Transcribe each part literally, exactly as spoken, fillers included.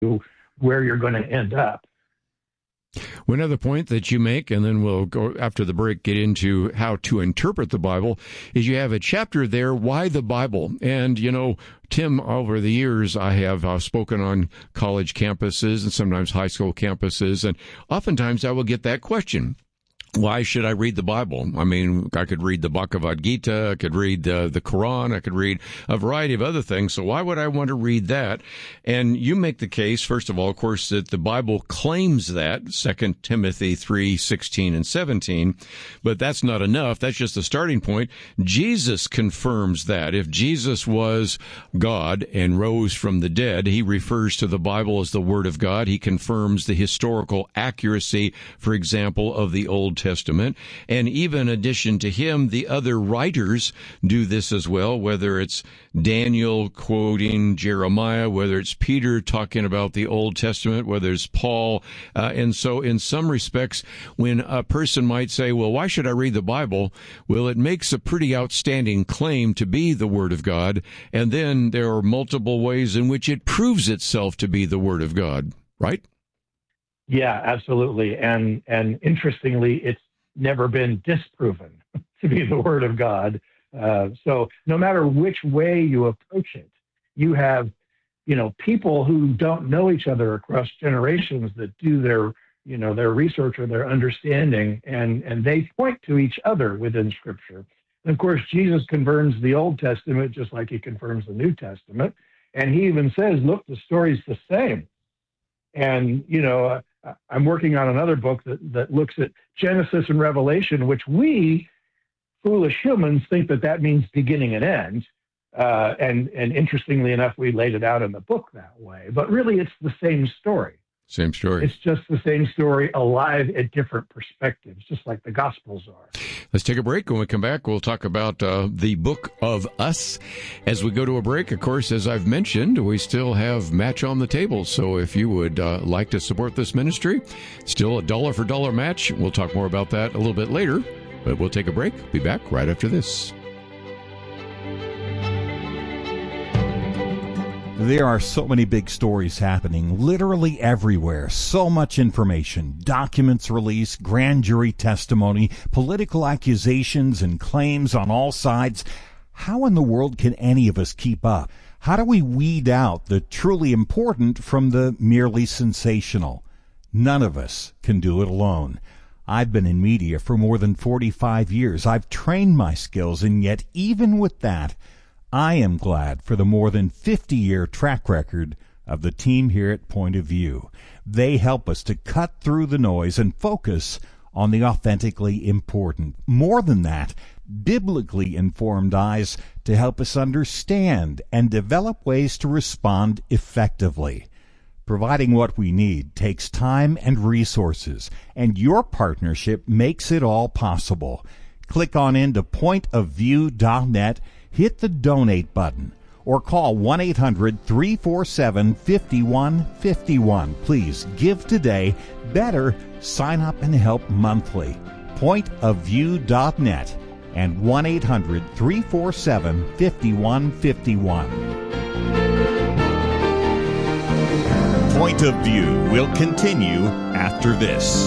where you're going to end up. One other point that you make, and then we'll go after the break, get into how to interpret the Bible, is you have a chapter there, Why the Bible? And, you know, Tim, over the years, I have uh, spoken on college campuses and sometimes high school campuses, and oftentimes I will get that question. Why should I read the Bible? I mean, I could read the Bhagavad Gita, I could read uh, the Quran, I could read a variety of other things, so why would I want to read that? And you make the case, first of all, of course, that the Bible claims that, Second Timothy three sixteen and seventeen, but that's not enough. That's just the starting point. Jesus confirms that. If Jesus was God and rose from the dead, he refers to the Bible as the Word of God. He confirms the historical accuracy, for example, of the Old Testament, and even in addition to him, the other writers do this as well, whether it's Daniel quoting Jeremiah, whether it's Peter talking about the Old Testament, whether it's Paul. Uh, and so in some respects, when a person might say, well, why should I read the Bible? Well, it makes a pretty outstanding claim to be the Word of God, and then there are multiple ways in which it proves itself to be the Word of God, right? Yeah, absolutely. And and interestingly, it's never been disproven to be the Word of God. Uh, so no matter which way you approach it, you have, you know, people who don't know each other across generations that do their, you know, their research or their understanding, and, and they point to each other within Scripture. And of course, Jesus confirms the Old Testament just like he confirms the New Testament. And he even says, look, the story's the same. And, you know, uh, I'm working on another book that, that looks at Genesis and Revelation, which we, foolish humans, think that that means beginning and end. Uh, and, and interestingly enough, we laid it out in the book that way. But really, it's the same story. Same story. It's just the same story, alive at different perspectives, just like the Gospels are. Let's take a break. When we come back, we'll talk about uh, the Book of Us. As we go to a break, of course, as I've mentioned, we still have match on the table. So if you would uh, like to support this ministry, still a dollar for dollar match. We'll talk more about that a little bit later, but we'll take a break. Be back right after this. There are so many big stories happening literally everywhere. So much information, documents released, grand jury testimony, political accusations and claims on all sides. How in the world can any of us keep up? How do we weed out the truly important from the merely sensational? None of us can do it alone. I've been in media for more than forty-five years. I've trained my skills, and yet even with that, I am glad for the more than fifty-year track record of the team here at Point of View. They help us to cut through the noise and focus on the authentically important. More than that, biblically informed eyes to help us understand and develop ways to respond effectively. Providing what we need takes time and resources, and your partnership makes it all possible. Click on into point of view dot net, hit the donate button, or call one eight hundred three four seven five one five one. Please give today. Better, sign up and help monthly. point of view dot net and one eight hundred three four seven five one five one. Point of View will continue after this.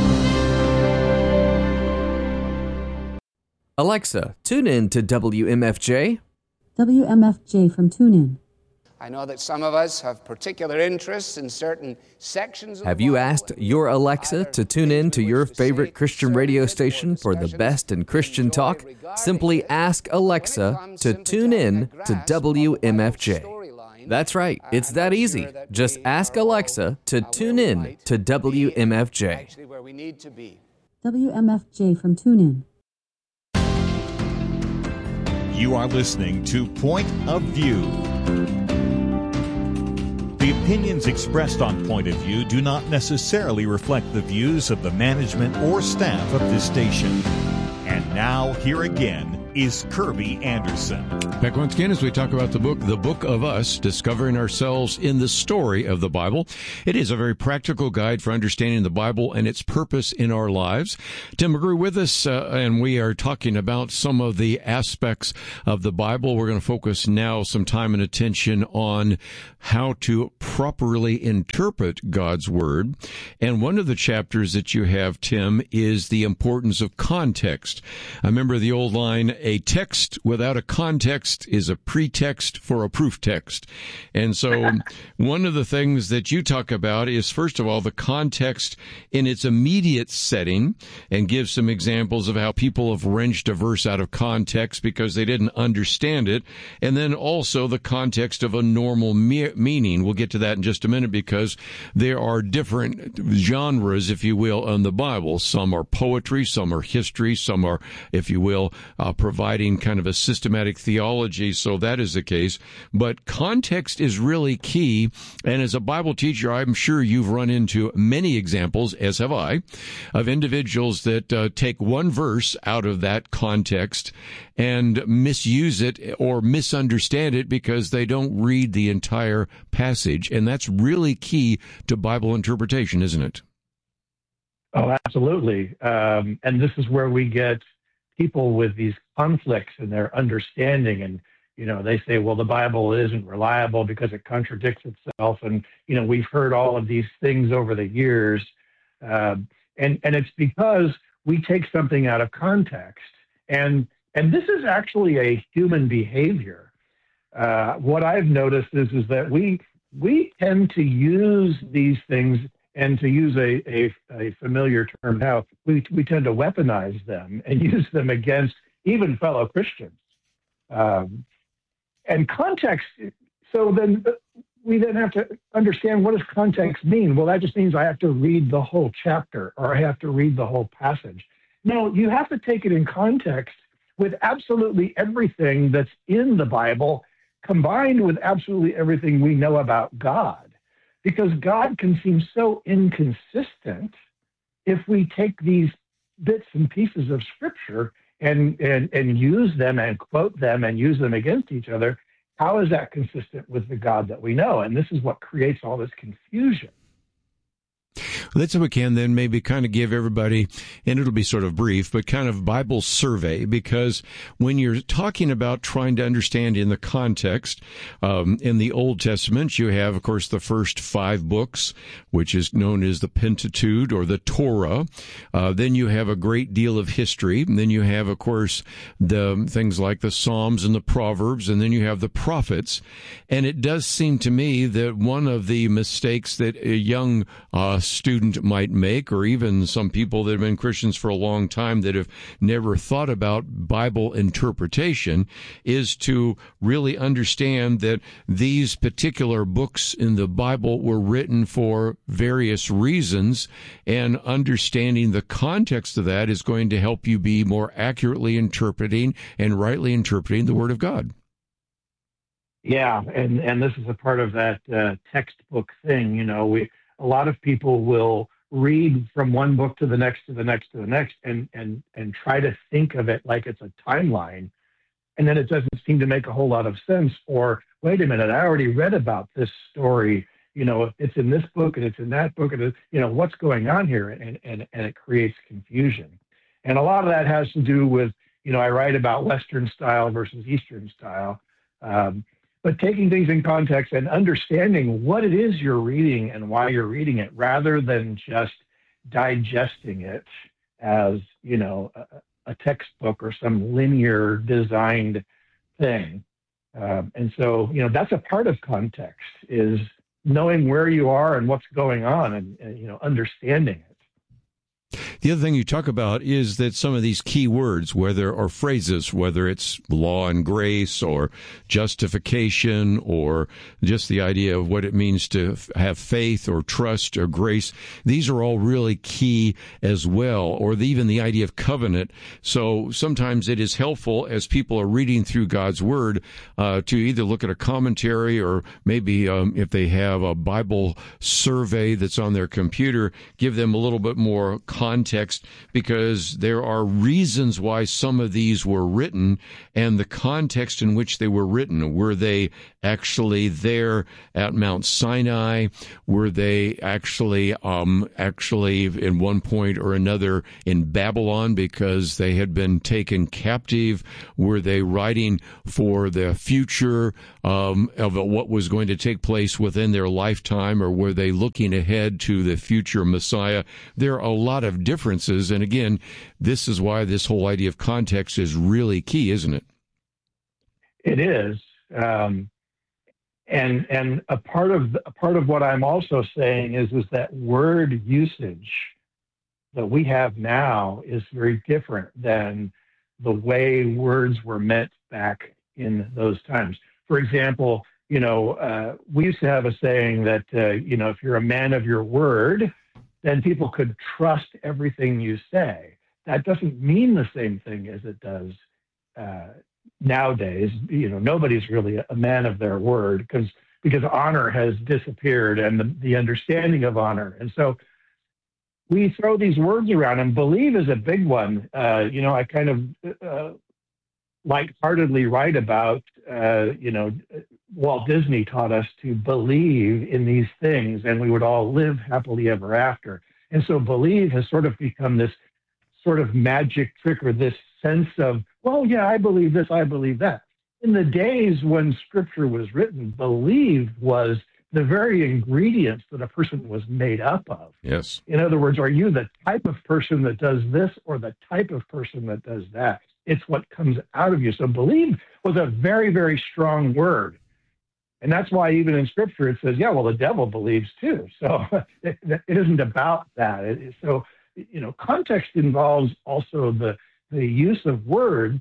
Alexa, tune in to W M F J. W M F J from TuneIn. I know that some of us have particular interests in certain sections of Have the you Bible, asked and your Alexa to tune in to your favorite Christian radio station for the best in Christian talk? Simply ask Alexa to tune in to W M F J. That's right, it's that easy. Just ask Alexa to tune in to W M F J. W M F J from TuneIn. You are listening to Point of View. The opinions expressed on Point of View do not necessarily reflect the views of the management or staff of this station. And now, here again, is Kirby Anderson. Back once again as we talk about the book, The Book of Us, Discovering Ourselves in the Story of the Bible. It is a very practical guide for understanding the Bible and its purpose in our lives. Tim McGrew with us, uh, and we are talking about some of the aspects of the Bible. We're going to focus now some time and attention on how to properly interpret God's Word. And one of the chapters that you have, Tim, is the importance of context. I remember the old line, a text without a context is a pretext for a proof text. And so one of the things that you talk about is, first of all, the context in its immediate setting, and give some examples of how people have wrenched a verse out of context because they didn't understand it. And then also the context of a normal me- meaning. We'll get to that in just a minute because there are different genres, if you will, in the Bible. Some are poetry, some are history, some are, if you will, uh, providing kind of a systematic theology. So that is the case. But context is really key. And as a Bible teacher, I'm sure you've run into many examples, as have I, of individuals that uh, take one verse out of that context and misuse it or misunderstand it because they don't read the entire passage. And that's really key to Bible interpretation, isn't it? Oh, absolutely. Um, and this is where we get people with these conflicts in their understanding. And, you know, they say, well, the Bible isn't reliable because it contradicts itself. And, you know, we've heard all of these things over the years. Um, and, and it's because we take something out of context. And, and this is actually a human behavior. Uh, what I've noticed is, is that we, we tend to use these things, and to use a, a, a familiar term now, we, we tend to weaponize them and use them against even fellow Christians. Um, and context, so then we then have to understand, what does context mean? Well, that just means I have to read the whole chapter, or I have to read the whole passage. No, you have to take it in context with absolutely everything that's in the Bible, combined with absolutely everything we know about God. Because God can seem so inconsistent if we take these bits and pieces of Scripture and, and, and use them and quote them and use them against each other. How is that consistent with the God that we know? And this is what creates all this confusion. Let's, if we can, then maybe kind of give everybody, and it'll be sort of brief, but kind of Bible survey, because when you're talking about trying to understand in the context, um, in the Old Testament, you have, of course, the first five books, which is known as the Pentateuch or the Torah. Uh, then you have a great deal of history. And then you have, of course, the things like the Psalms and the Proverbs, and then you have the prophets. And it does seem to me that one of the mistakes that a young uh, student might make, or even some people that have been Christians for a long time that have never thought about Bible interpretation, is to really understand that these particular books in the Bible were written for various reasons, and understanding the context of that is going to help you be more accurately interpreting and rightly interpreting the Word of God. Yeah, and, and this is a part of that uh, textbook thing. You know, we a lot of people will read from one book to the next, to the next, to the next, and and and try to think of it like it's a timeline. And then it doesn't seem to make a whole lot of sense. Or, wait a minute, I already read about this story. You know, it's in this book and it's in that book. And, it, you know, what's going on here? And, and, and it creates confusion. And a lot of that has to do with, you know, I write about Western style versus Eastern style. Um, But taking things in context and understanding what it is you're reading and why you're reading it, rather than just digesting it as, you know, a, a textbook or some linear designed thing. Um, and so, you know, that's a part of context, is knowing where you are and what's going on, and, and you know, understanding it. The other thing you talk about is that some of these key words, whether or phrases, whether it's law and grace or justification or just the idea of what it means to have faith or trust or grace, these are all really key as well, or the, even the idea of covenant. So sometimes it is helpful as people are reading through God's Word uh, to either look at a commentary, or maybe um, if they have a Bible survey that's on their computer, give them a little bit more context context, because there are reasons why some of these were written and the context in which they were written. Were they actually there at Mount Sinai? Were they actually um, actually in one point or another in Babylon because they had been taken captive? Were they writing for the future um, of what was going to take place within their lifetime, or were they looking ahead to the future Messiah? There are a lot of differences, and again, this is why this whole idea of context is really key, isn't it? It is. Um, And and a part of a part of what I'm also saying is is that word usage that we have now is very different than the way words were meant back in those times. For example, you know, uh, we used to have a saying that uh, you know, if you're a man of your word, then people could trust everything you say. That doesn't mean the same thing as it does uh, nowadays. You know, nobody's really a man of their word because because honor has disappeared and the, the understanding of honor. And so we throw these words around, and believe is a big one. Uh, you know, I kind of uh, lightheartedly write about, uh, you know, Walt Disney taught us to believe in these things and we would all live happily ever after. And so believe has sort of become this sort of magic trick, or this sense of, well, yeah, I believe this, I believe that. In the days when scripture was written, believe was the very ingredients that a person was made up of. Yes. In other words, are you the type of person that does this or the type of person that does that? It's what comes out of you. So believe was a very, very strong word. And that's why even in scripture it says, yeah, well, the devil believes too. So it, it isn't about that. It, so, you know, context involves also the the use of word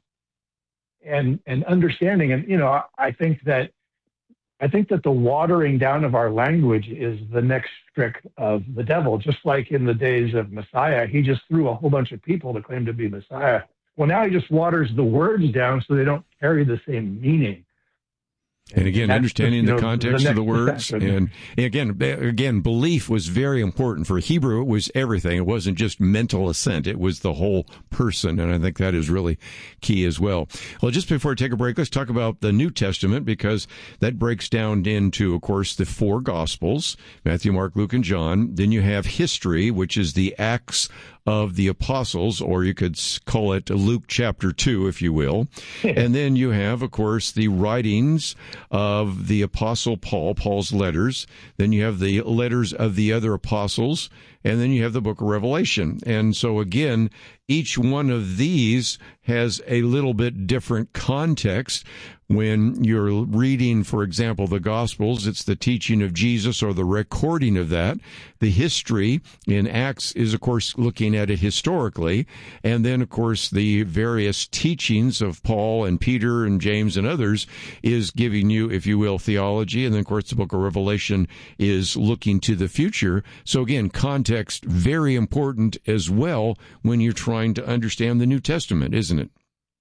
and and understanding. And, you know, I, I think that I think that the watering down of our language is the next trick of the devil. Just like in the days of Messiah, he just threw a whole bunch of people to claim to be Messiah. Well, now he just waters the words down so they don't carry the same meaning. And again, That's understanding the, the you know, context the of the words. perception. And again, again, belief was very important. For Hebrew, it was everything. It wasn't just mental assent. It was the whole person. And I think that is really key as well. Well, just before I take a break, let's talk about the New Testament, because that breaks down into, of course, the four Gospels, Matthew, Mark, Luke, and John. Then you have history, which is the Acts of the Apostles, or you could call it Luke chapter two, if you will. And then you have, of course, the writings of the Apostle Paul, Paul's letters. Then you have the letters of the other apostles. And then you have the book of Revelation. And so, again, each one of these has a little bit different context. When you're reading, for example, the Gospels, it's the teaching of Jesus or the recording of that. The history in Acts is, of course, looking at it historically. And then, of course, the various teachings of Paul and Peter and James and others is giving you, if you will, theology. And then, of course, the book of Revelation is looking to the future. So, again, context very important as well when you're trying to understand the New Testament, isn't it?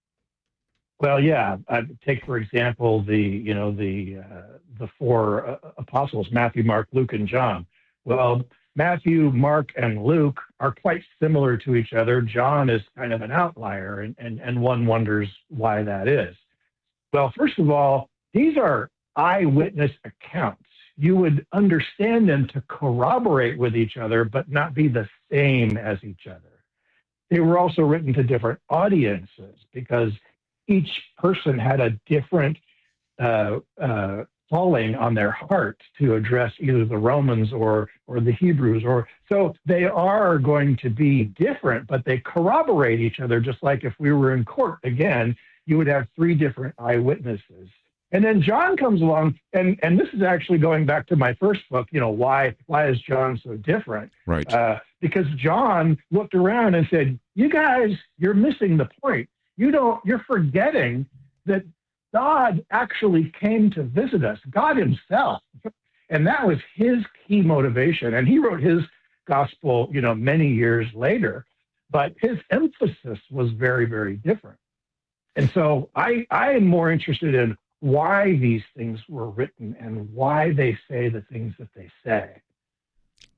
Well, yeah. I take, for example, the you know the uh, the four uh, apostles: Matthew, Mark, Luke, and John. Well, Matthew, Mark, and Luke are quite similar to each other. John is kind of an outlier, and and, and one wonders why that is. Well, first of all, these are eyewitness accounts. You would understand them to corroborate with each other, but not be the same as each other. They were also written to different audiences because each person had a different uh, uh, calling on their heart to address either the Romans or or the Hebrews, or so they are going to be different, but they corroborate each other. Just like if we were in court again, you would have three different eyewitnesses. And then John comes along, and and this is actually going back to my first book. You know, why why is John so different? Right. Uh, because John looked around and said, "You guys, you're missing the point. You don't, you're forgetting that God actually came to visit us, God himself." And that was his key motivation. And he wrote his gospel, you know, many years later, but his emphasis was very, very different. And so I, I am more interested in why these things were written and why they say the things that they say.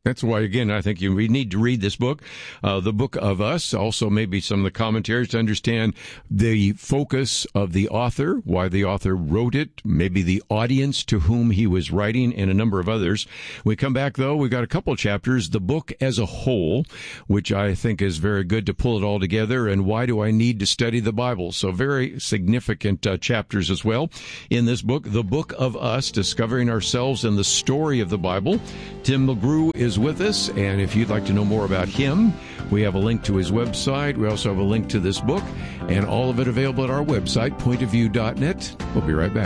That's why, again, I think you we need to read this book, uh, The Book of Us, also maybe some of the commentaries to understand the focus of the author, why the author wrote it, maybe the audience to whom he was writing, and a number of others. We come back, though, we've got a couple chapters, the book as a whole, which I think is very good to pull it all together, and why do I need to study the Bible? So very significant uh, chapters as well in this book, The Book of Us, Discovering Ourselves in the Story of the Bible. Tim McGrew is with us, and if you'd like to know more about him, we have a link to his website. We also have a link to this book, and all of it available at our website, point of view dot net. We'll be right back.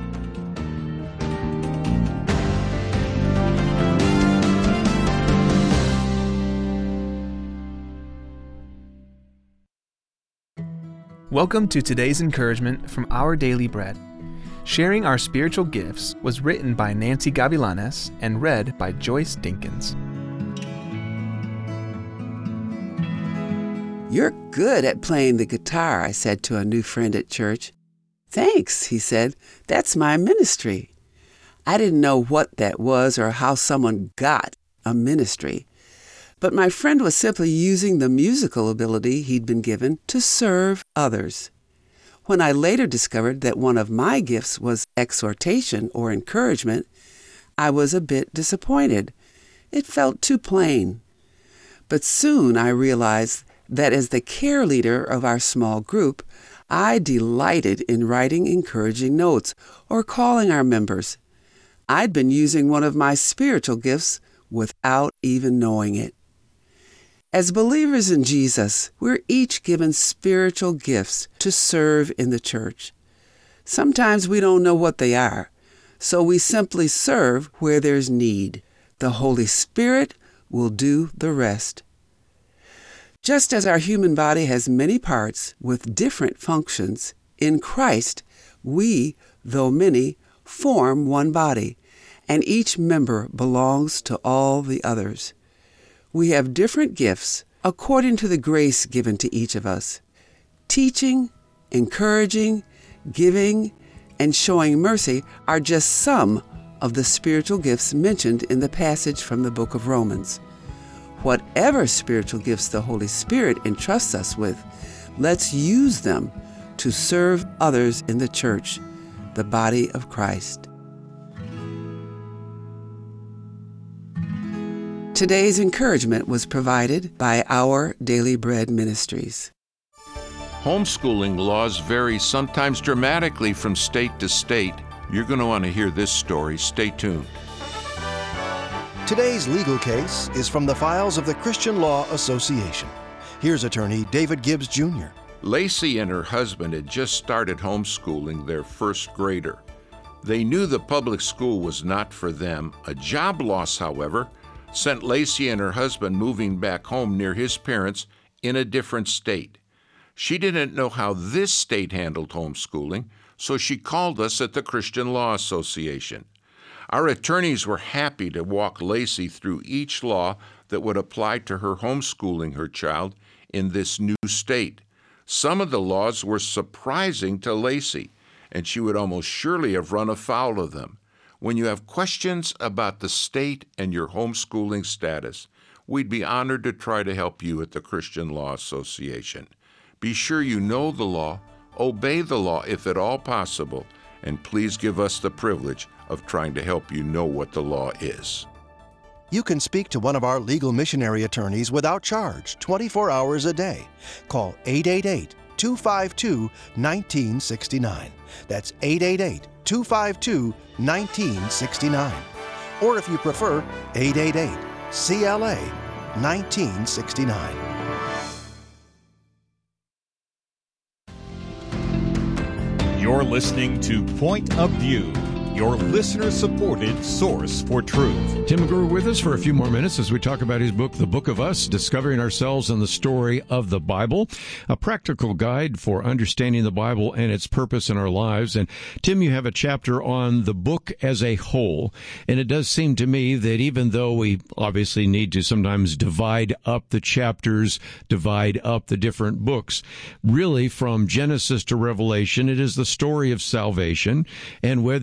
Welcome to today's encouragement from Our Daily Bread. Sharing Our Spiritual Gifts was written by Nancy Gavilanes and read by Joyce Dinkins. "You're good at playing the guitar," I said to a new friend at church. "Thanks," he said. "That's my ministry." I didn't know what that was or how someone got a ministry, but my friend was simply using the musical ability he'd been given to serve others. When I later discovered that one of my gifts was exhortation or encouragement, I was a bit disappointed. It felt too plain. But soon I realized that as the care leader of our small group, I delighted in writing encouraging notes or calling our members. I'd been using one of my spiritual gifts without even knowing it. As believers in Jesus, we're each given spiritual gifts to serve in the church. Sometimes we don't know what they are, so we simply serve where there's need. The Holy Spirit will do the rest. Just as our human body has many parts with different functions, in Christ, we, though many, form one body, and each member belongs to all the others. We have different gifts according to the grace given to each of us. Teaching, encouraging, giving, and showing mercy are just some of the spiritual gifts mentioned in the passage from the book of Romans. Whatever spiritual gifts the Holy Spirit entrusts us with, let's use them to serve others in the church, the body of Christ. Today's encouragement was provided by Our Daily Bread Ministries. Homeschooling laws vary sometimes dramatically from state to state. You're going to want to hear this story. Stay tuned. Today's legal case is from the files of the Christian Law Association. Here's attorney David Gibbs, Junior Lacey and her husband had just started homeschooling their first grader. They knew the public school was not for them. A job loss, however, sent Lacey and her husband moving back home near his parents in a different state. She didn't know how this state handled homeschooling, so she called us at the Christian Law Association. Our attorneys were happy to walk Lacey through each law that would apply to her homeschooling her child in this new state. Some of the laws were surprising to Lacey, and she would almost surely have run afoul of them. When you have questions about the state and your homeschooling status, we'd be honored to try to help you at the Christian Law Association. Be sure you know the law, obey the law if at all possible, and please give us the privilege of trying to help you know what the law is. You can speak to one of our legal missionary attorneys without charge, twenty-four hours a day. Call eight eight eight, two five two, one nine six nine. That's eight eight eight, two five two, one nine six nine. Or if you prefer, eight eight eight, C L A, one nine six nine. You're listening to Point of View, your listener-supported source for truth. Tim McGrew with us for a few more minutes as we talk about his book, The Book of Us, Discovering Ourselves in the Story of the Bible, a practical guide for understanding the Bible and its purpose in our lives. And Tim, you have a chapter on the book as a whole, and it does seem to me that even though we obviously need to sometimes divide up the chapters, divide up the different books, really from Genesis to Revelation, it is the story of salvation, and whether you're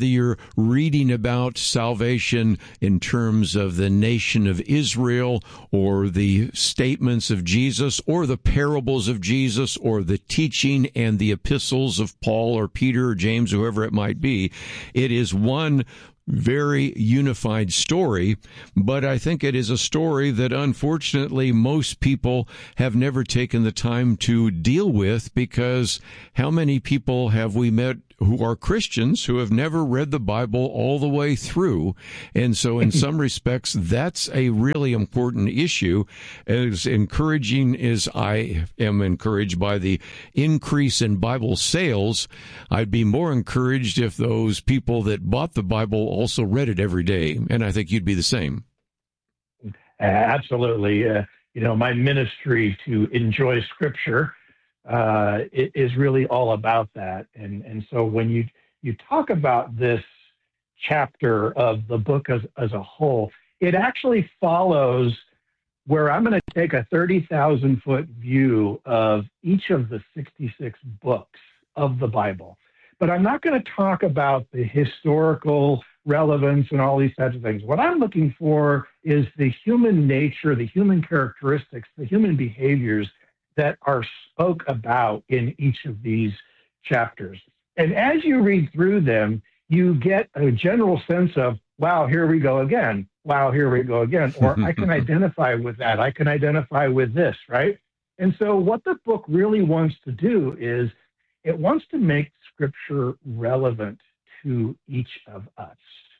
reading about salvation in terms of the nation of Israel or the statements of Jesus or the parables of Jesus or the teaching and the epistles of Paul or Peter or James, whoever it might be. It is one very unified story, but I think it is a story that unfortunately most people have never taken the time to deal with, because how many people have we met who are Christians who have never read the Bible all the way through? And so in some respects, that's a really important issue. As encouraging as I am encouraged by the increase in Bible sales, I'd be more encouraged if those people that bought the Bible also read it every day. And I think you'd be the same. Uh, absolutely. Uh, you know, my ministry to enjoy Scripture uh, it is really all about that. And and so when you you talk about this chapter of the book as, as a whole, it actually follows where I'm going to take a thirty thousand foot view of each of the sixty-six books of the Bible. But I'm not going to talk about the historical relevance and all these types of things. What I'm looking for is the human nature, the human characteristics, the human behaviors that are spoke about in each of these chapters. And as you read through them, you get a general sense of, wow, here we go again. Wow, here we go again. Or I can identify with that. I can identify with this, right? And so what the book really wants to do is it wants to make Scripture relevant to each of us.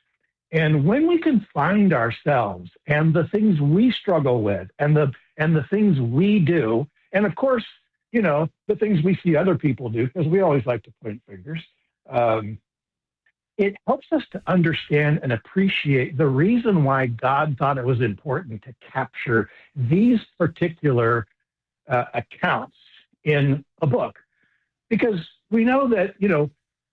And when we can find ourselves and the things we struggle with and the and the things we do, and of course, you know, the things we see other people do, because we always like to point fingers, um, it helps us to understand and appreciate the reason why God thought it was important to capture these particular uh, accounts in a book. Because we know that, you know,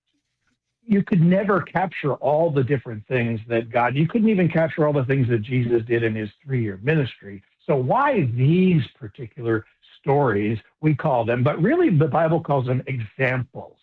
you could never capture all the different things that God, you couldn't even capture all the things that Jesus did in his three-year ministry. So why these particular stories, we call them, but really the Bible calls them examples.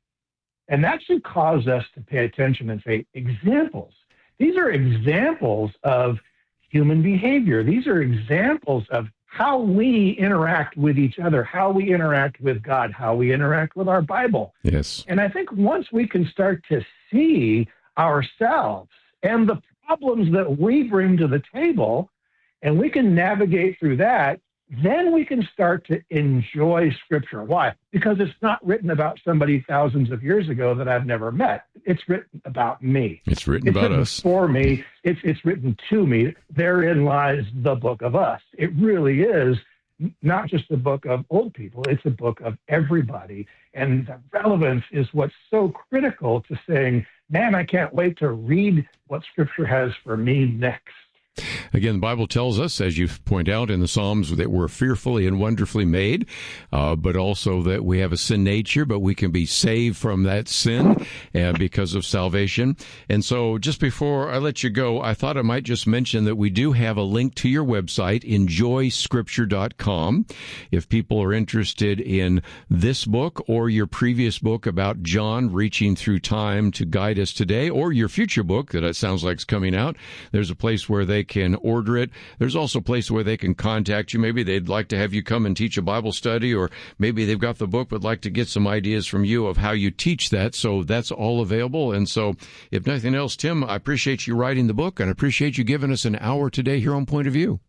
And that should cause us to pay attention and say, examples. These are examples of human behavior. These are examples of how we interact with each other, how we interact with God, how we interact with our Bible. Yes. And I think once we can start to see ourselves and the problems that we bring to the table, and we can navigate through that, then we can start to enjoy Scripture. Why? Because it's not written about somebody thousands of years ago that I've never met. It's written about me. It's written it's about written us. For me. It's it's written to me. Therein lies the book of us. It really is not just a book of old people. It's a book of everybody. And the relevance is what's so critical to saying, man, I can't wait to read what Scripture has for me next. Again, the Bible tells us, as you point out in the Psalms, that we're fearfully and wonderfully made, uh, but also that we have a sin nature, but we can be saved from that sin uh, because of salvation. And so just before I let you go, I thought I might just mention that we do have a link to your website, enjoy scripture dot com. If people are interested in this book or your previous book about John reaching through time to guide us today, or your future book that it sounds like is coming out, there's a place where they can order it. There's also a place where they can contact you. Maybe they'd like to have you come and teach a Bible study, or maybe they've got the book but like to get some ideas from you of how you teach that. So that's all available. And so if nothing else, Tim, I appreciate you writing the book and I appreciate you giving us an hour today here on Point of View.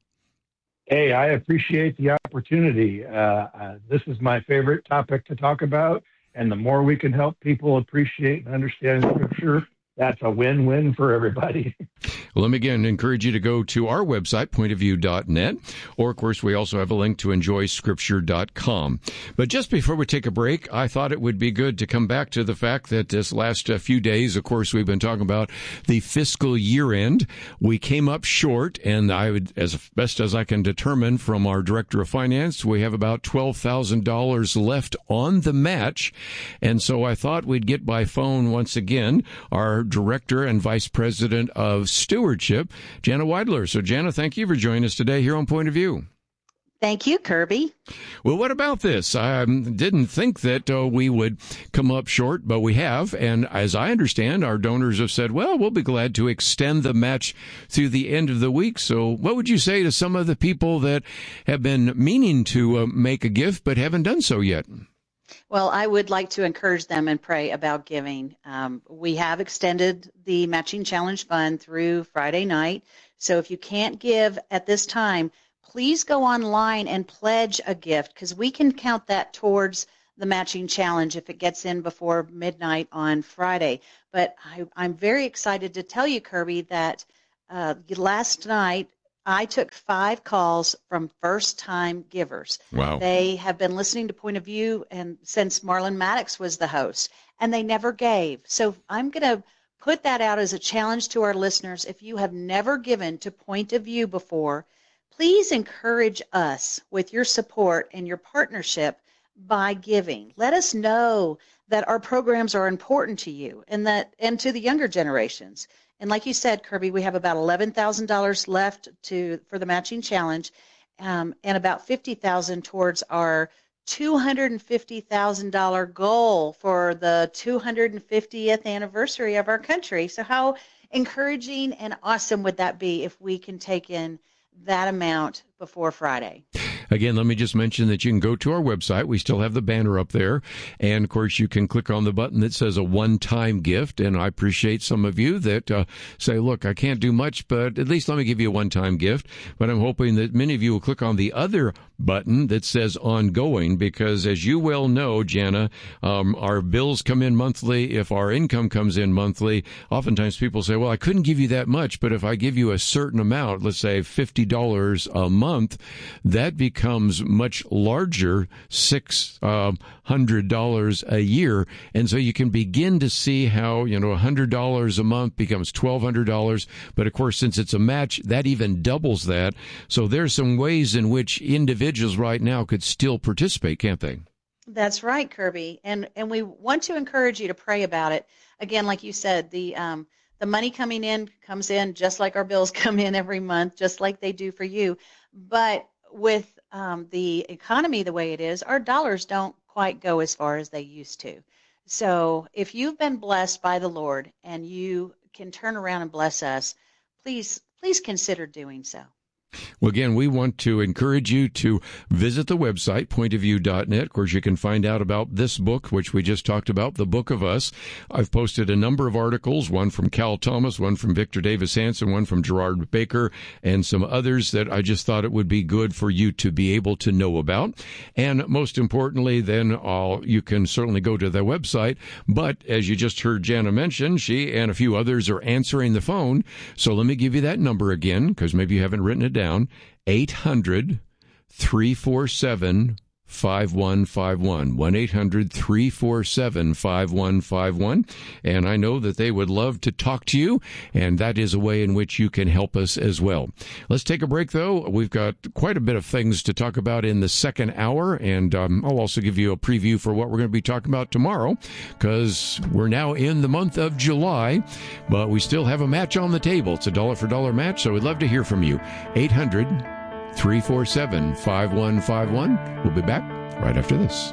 Hey, I appreciate the opportunity. Uh, uh, this is my favorite topic to talk about. And the more we can help people appreciate and understand Scripture, that's a win-win for everybody. Well, let me again encourage you to go to our website, point of view dot net, or, of course, we also have a link to enjoy scripture dot com. But just before we take a break, I thought it would be good to come back to the fact that this last uh, few days, of course, we've been talking about the fiscal year end. We came up short, and I would, as best as I can determine from our Director of Finance, we have about twelve thousand dollars left on the match. And so I thought we'd get by phone once again our Director and Vice President of Stewardship, Jana Weidler. So, Jana, thank you for joining us today here on Point of View. Thank you, Kirby. Well, what about this? I um, didn't think that uh, we would come up short, but we have. And as I understand, our donors have said, well, we'll be glad to extend the match through the end of the week. So what would you say to some of the people that have been meaning to uh, make a gift but haven't done so yet? Well, I would like to encourage them and pray about giving. Um, we have extended the Matching Challenge Fund through Friday night. So if you can't give at this time, please go online and pledge a gift, because we can count that towards the matching challenge if it gets in before midnight on Friday. But I, I'm very excited to tell you, Kirby, that uh, last night I took five calls from first-time givers. Wow. They have been listening to Point of View and since Marlon Maddox was the host, and they never gave. So I'm going to put that out as a challenge to our listeners. If you have never given to Point of View before, please encourage us with your support and your partnership by giving. Let us know that our programs are important to you and that and to the younger generations. And like you said, Kirby, we have about eleven thousand dollars left to for the matching challenge, um, and about fifty thousand dollars towards our two hundred fifty thousand dollars goal for the two hundred fiftieth anniversary of our country. So how encouraging and awesome would that be if we can take in that amount before Friday? Again, let me just mention that you can go to our website. We still have the banner up there. And, of course, you can click on the button that says a one-time gift. And I appreciate some of you that uh, say, look, I can't do much, but at least let me give you a one-time gift. But I'm hoping that many of you will click on the other button that says ongoing, because as you well know, Jana, um, our bills come in monthly. If our income comes in monthly, oftentimes people say, well, I couldn't give you that much, but if I give you a certain amount, let's say fifty dollars a month, that becomes much larger, six hundred dollars a year. And so you can begin to see how, you know, one hundred dollars a month becomes twelve hundred dollars. But of course, since it's a match, that even doubles that. So there's some ways in which individuals right now could still participate, can't they? That's right, Kirby. And and we want to encourage you to pray about it. Again, like you said, the um, the money coming in comes in just like our bills come in every month, just like they do for you. But with um, the economy the way it is, our dollars don't quite go as far as they used to. So if you've been blessed by the Lord and you can turn around and bless us, please, please consider doing so. Well, again, we want to encourage you to visit the website, point of view dot net. Of course, you can find out about this book, which we just talked about, The Book of Us. I've posted a number of articles, one from Cal Thomas, one from Victor Davis Hanson, one from Gerard Baker, and some others that I just thought it would be good for you to be able to know about. And most importantly, then I'll, you can certainly go to the website. But as you just heard Jana mention, she and a few others are answering the phone. So let me give you that number again, because maybe you haven't written it down. down, eight hundred, three four seven, five one five one, one eight hundred, three four seven, five one five one. And I know that they would love to talk to you, and that is a way in which you can help us as well. Let's take a break, though. We've got quite a bit of things to talk about in the second hour, and um, I'll also give you a preview for what we're going to be talking about tomorrow, because we're now in the month of July, but we still have a match on the table. It's a dollar-for-dollar match, so we'd love to hear from you. eight hundred, three four seven, five one five one. We'll be back right after this.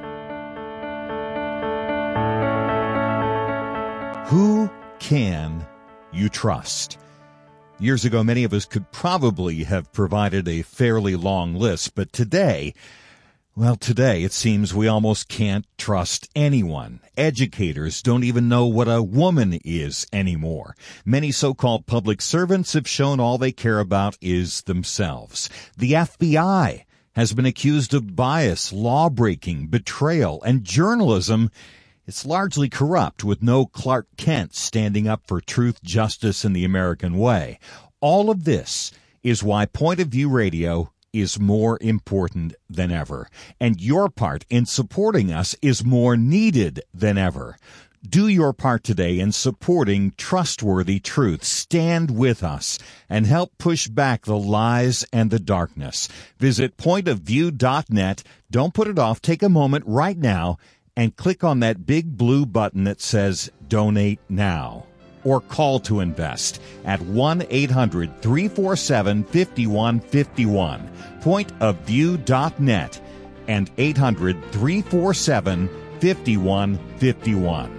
Who can you trust? Years ago, many of us could probably have provided a fairly long list, but today, well, today it seems we almost can't trust anyone. Educators don't even know what a woman is anymore. Many so-called public servants have shown all they care about is themselves. The F B I has been accused of bias, law-breaking, betrayal, and journalism. It's largely corrupt, with no Clark Kent standing up for truth, justice, and the American way. All of this is why Point of View Radio is more important than ever, and your part in supporting us is more needed than ever. Do your part today in supporting trustworthy truth. Stand with us and help push back the lies and the darkness. Visit point of view dot net. Don't put it off. Take a moment right now and click on that big blue button that says Donate Now. or call to invest at one eight hundred three four seven five one five one, point of view dot net, and eight hundred three four seven five one five one.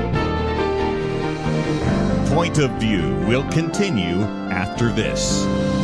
Point of View will continue after this.